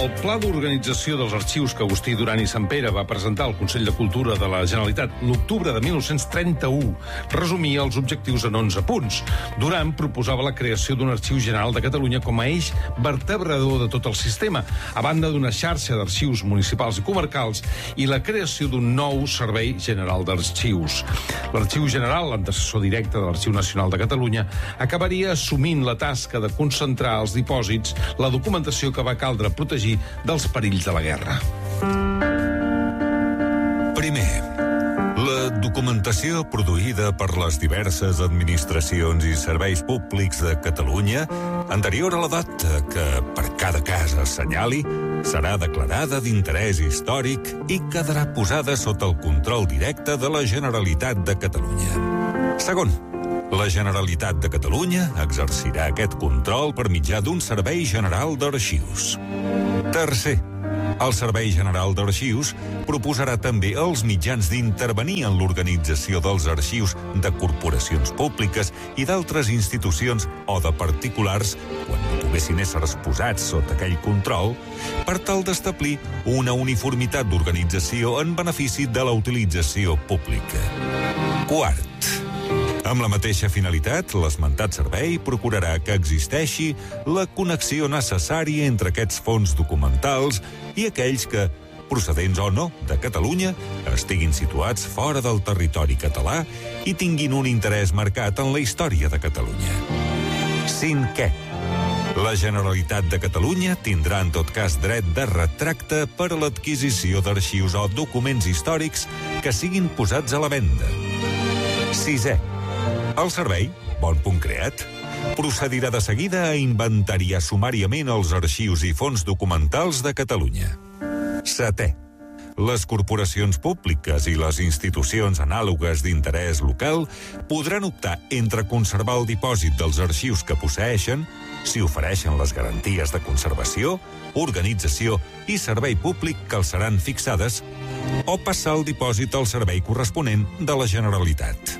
El Pla d'Organització dels Arxius que Agustí Duran i Sempere va presentar al Consell de Cultura de la Generalitat l'octubre de 1931 resumia els objectius en 11 punts. Duran proposava la creació d'un Arxiu General de Catalunya com a eix vertebrador de tot el sistema, a banda d'una xarxa d'arxius municipals i comarcals i la creació d'un nou Servei General d'Arxius. L'Arxiu General, l'antecessor directe de l'Arxiu Nacional de Catalunya, acabaria assumint la tasca de concentrar als dipòsits la documentació que va caldre protegir dels perills de la guerra. Primer, la documentació produïda per les diverses administracions i serveis públics de Catalunya, anterior a la data que per cada cas assenyali, serà declarada d'interès històric i quedarà posada sota el control directe de la Generalitat de Catalunya. Segon, la Generalitat de Catalunya exercirà aquest control per mitjà d'un Servei General d'Arxius. Tercer, el Servei General d'Arxius proposarà també els mitjans d'intervenir en l'organització dels arxius de corporacions públiques i d'altres institucions o de particulars, quan no poguessin ésser posats sota aquell control, per tal d'establir una uniformitat d'organització en benefici de la utilització pública. Quart, amb la mateixa finalitat, l'esmentat servei procurarà que existeixi la connexió necessària entre aquests fons documentals i aquells que, procedents o no de Catalunya, estiguin situats fora del territori català i tinguin un interès marcat en la història de Catalunya. Cinquè, la Generalitat de Catalunya tindrà en tot cas dret de retracte per a l'adquisició d'arxius o documents històrics que siguin posats a la venda. Sisè, el servei, bon punt creat, procedirà de seguida a inventariar sumàriament els arxius i fons documentals de Catalunya. Setè, les corporacions públiques i les institucions anàlogues d'interès local podran optar entre conservar el dipòsit dels arxius que posseeixen, si ofereixen les garanties de conservació, organització i servei públic que els seran fixades, o passar el dipòsit al servei corresponent de la Generalitat.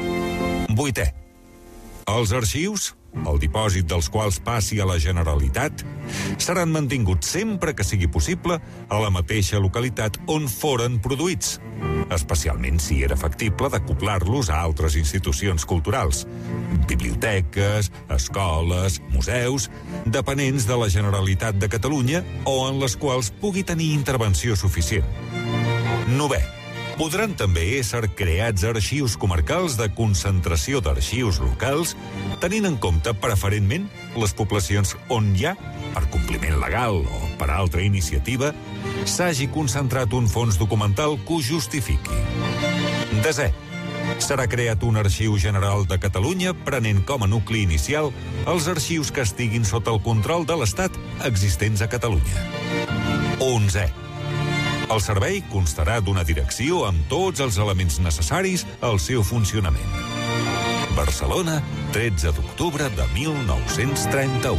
Vuitè, els arxius, el dipòsit dels quals passi a la Generalitat, seran mantinguts sempre que sigui possible a la mateixa localitat on foren produïts, especialment si era factible d'acoblar-los a altres institucions culturals, biblioteques, escoles, museus, dependents de la Generalitat de Catalunya o en les quals pugui tenir intervenció suficient. Novè, podran també ésser creats arxius comarcals de concentració d'arxius locals, tenint en compte preferentment les poblacions on ja, per compliment legal o per altra iniciativa, s'hagi concentrat un fons documental que ho justifiqui. Desè, serà creat un Arxiu General de Catalunya prenent com a nucli inicial els arxius que estiguin sota el control de l'Estat existents a Catalunya. 11. El servei constarà d'una direcció amb tots els elements necessaris al seu funcionament. Barcelona, 13 d'octubre de 1931.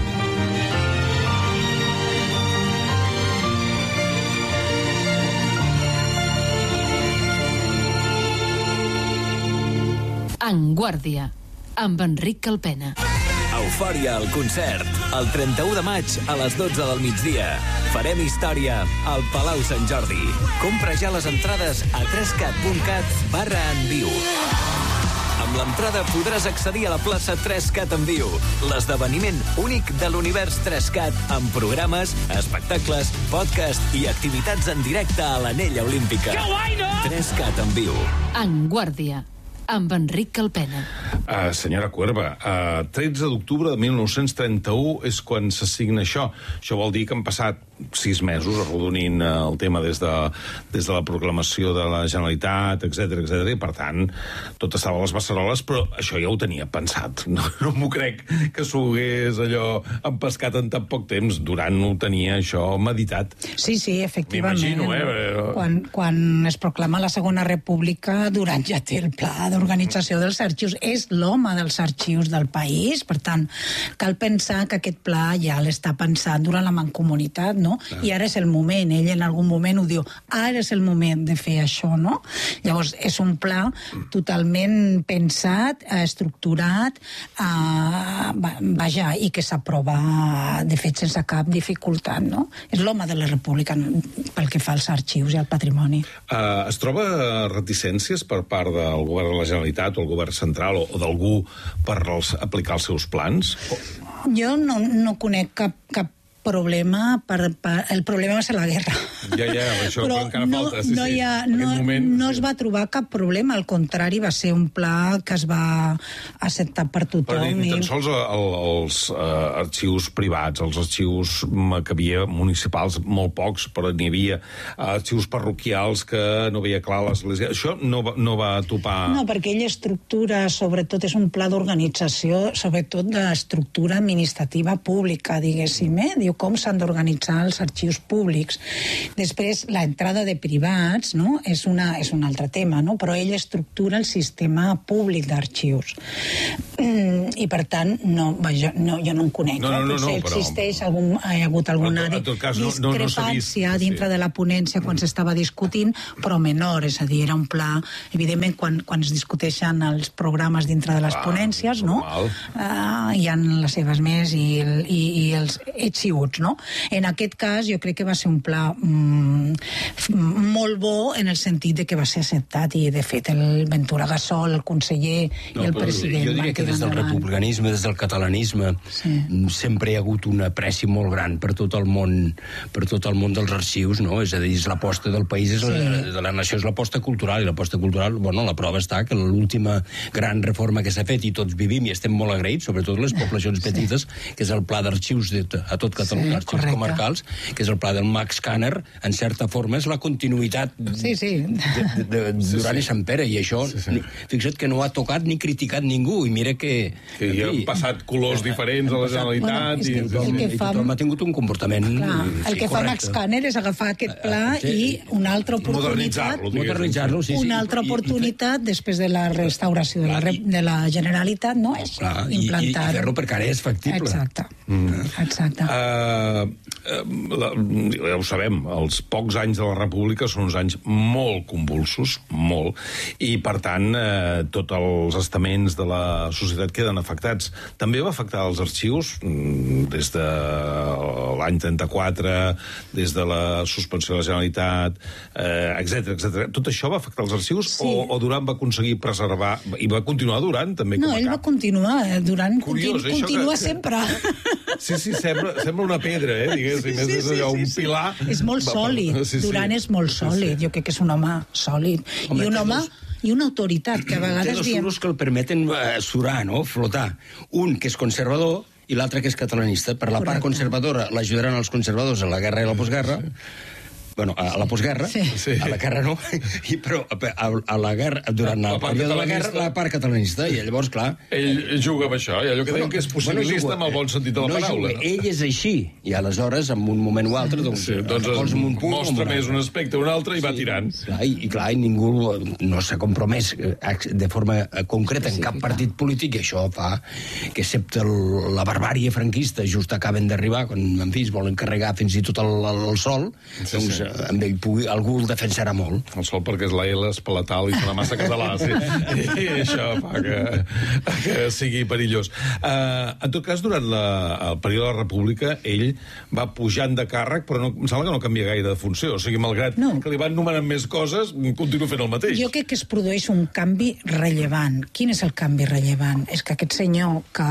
En Guàrdia, amb Enric Calpena. Eufòria al concert, el 31 de maig a les 12 del migdia. Farem història al Palau Sant Jordi. Compra ja les entrades a 3cat.cat/enviu. Amb l'entrada podràs accedir a la plaça 3Cat en viu, l'esdeveniment únic de l'univers 3Cat amb programes, espectacles, podcast i activitats en directe a l'Anella Olímpica. Que guai, no? 3Cat en viu. En Guàrdia, amb Enric Calpena. Senyora Cuerva, 13 d'octubre de 1931 és quan s'assigna això. Això vol dir que han passat 6 mesos arrodonint el tema des de la proclamació de la Generalitat, etc, i per tant tot estava a les beceroles, però això ja ho tenia pensat. No m'ho crec que s'ho hagués allò empescat en tan poc temps. Duran ho tenia això meditat. Sí, efectivament. M'imagino, Quan es proclama la Segona República, Duran ja té el pla d'organització dels arxius. És l'home dels arxius del país. Per tant, cal pensar que aquest pla ja l'està pensant durant la Mancomunitat, no? I ara és el moment, ell en algun moment ho diu, ara és el moment de fer això, no? Llavors, és un pla totalment pensat, estructurat, vaja, i que s'aprova, de fet, sense cap dificultat, no? És l'home de la República pel que fa als arxius i al patrimoni. Es troba reticències per part del govern de la Generalitat o el govern central o d'algú per aplicar els seus plans? Jo no conec cap problema, el problema va ser la guerra. Ja, això però encara falta. No es va trobar cap problema, al contrari, va ser un pla que es va acceptar per tothom. Però ni tan sols els arxius privats, els arxius que havia municipals, molt pocs, però n'hi havia arxius parroquials que no veia clar l'església. Això no va topar... No, perquè ell estructura, sobretot, és un pla d'organització, sobretot d'estructura administrativa pública, diguéssim, diu com s'han d'organitzar els arxius públics. Després, l'entrada de privats, no?, és un altre tema, no?, però ell estructura el sistema públic d'arxius. I, per tant, jo no en conec. Potser existeix ha hagut alguna discrepància dintre de la ponència quan s'estava discutint, però menor, és a dir, era un pla... Evidentment, quan es discuteixen els programes dintre de les ponències, no?, hi ha les seves més i els ets i uts, no? En aquest cas, jo crec que va ser un pla molt bo en el sentit de que va ser acceptat i, de fet, el Ventura Gasol, el conseller i el president... Jo diria que des del republicanisme, des del catalanisme, sempre hi ha hagut un apreci molt gran per tot el món dels arxius, no? És a dir, l'aposta del país, de la nació, és l'aposta cultural, i l'aposta cultural, bueno, la prova està que l'última gran reforma que s'ha fet, i tots vivim i estem molt agraïts, sobretot les poblacions petites, que és el pla d'arxius a tot Catalunya, arxius comarcals, que és el pla del Max Kanner, en certa forma és la continuïtat de Duran i Sant Pere, i això, fixa't que no ha tocat ni criticat ningú, i mira que hi han passat colors diferents a la Generalitat, i tothom ha tingut un comportament correcte. El que fa Max Kanner és agafar aquest pla i una altra oportunitat, una altra oportunitat després de la restauració de la Generalitat, no? És implantar... I fer-lo perquè ara és factible. Exacte. Ja ho sabem, els pocs anys de la República són uns anys molt convulsos, molt, i per tant tots els estaments de la societat queden afectats. També va afectar els arxius des de l'any 34, des de la suspensió de la Generalitat, etc. Tot això va afectar els arxius o Duran va aconseguir preservar, i va continuar Duran també com a cap? No, ell va continuar, Duran continua sempre. Sí, sembla una pedra, diguéssim, és allò, un pilar... És molt sòlid, Duran és molt sòlid, jo crec que és un home sòlid, i un home i una autoritat que a vegades... Té dos suros que el permeten surar, no?, flotar. Un que és conservador i l'altre que és catalanista. Per la part conservadora l'ajudaran els conservadors a la guerra i la postguerra, bueno, a la postguerra, a la guerra no, però a la guerra, durant el període de la guerra, la part catalanista, i llavors, clar... Ell juga amb això, i allò que diuen que és possibilista amb el bon sentit de la paraula. Ell és així, i aleshores, en un moment o altre, doncs mostra més un aspecte o un altre i va tirant. I ningú no s'ha compromès de forma concreta en cap partit polític, i això fa que, excepte la barbàrie franquista, just acaben d'arribar, quan, en fi, es volen carregar fins i tot el sol, doncs amb ell algú el defensarà molt. El sol perquè és la L, és palatal i sona massa català, i això fa que sigui perillós. En tot cas, durant el període de la República, ell va pujant de càrrec, però em sembla que no canvia gaire de funció, o sigui, malgrat que li van nomenant més coses, continua fent el mateix. Jo crec que es produeix un canvi rellevant. Quin és el canvi rellevant? És que aquest senyor que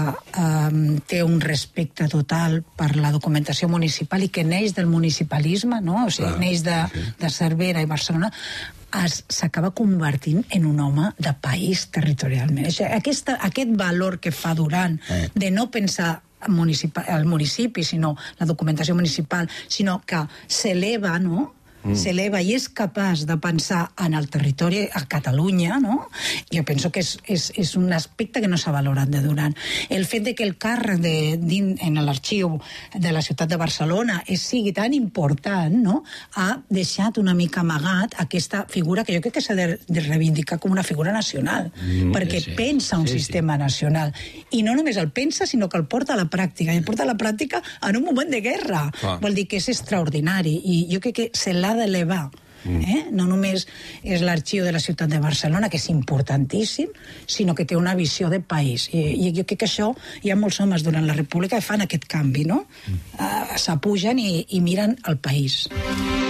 té un respecte total per la documentació municipal i que neix del municipalisme, no? O sigui, neix de Cervera i Barcelona, s'acaba convertint en un home de país territorialment. Aquest valor que fa Duran de no pensar el municipi, sinó la documentació municipal, sinó que s'eleva, no?, s'eleva i és capaç de pensar en el territori, a Catalunya, no? Jo penso que és un aspecte que no s'ha valorat de Duran. El fet de que el càrrec en l'arxiu de la ciutat de Barcelona sigui tan important, no?, ha deixat una mica amagat aquesta figura que jo crec que s'ha de reivindicar com una figura nacional, perquè pensa un sistema nacional. I no només el pensa, sinó que el porta a la pràctica. I el porta a la pràctica en un moment de guerra. Vol dir que és extraordinari. I jo crec que se l'ha d'elevar. No només és l'arxiu de la ciutat de Barcelona, que és importantíssim, sinó que té una visió de país. I jo crec que això hi ha molts homes durant la República que fan aquest canvi, no? S'apugen i miren el país.